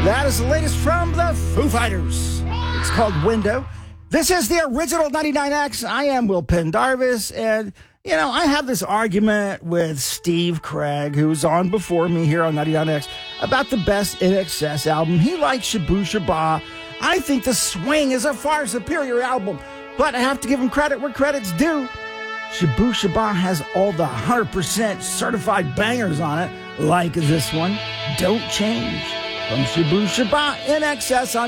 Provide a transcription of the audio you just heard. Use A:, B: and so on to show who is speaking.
A: That is the latest from the Foo Fighters. It's called Window. This is the original 99X. I am Will Pendarvis, and, I have this argument with Steve Craig, who's on before me here on 99X, about the best INXS album. He likes Shabooh Shoobah. I think The Swing is a far superior album, but I have to give him credit where credit's due. Shabooh Shoobah has all the 100% certified bangers on it, like this one, Don't Change, from Shabooh Shoobah INXS on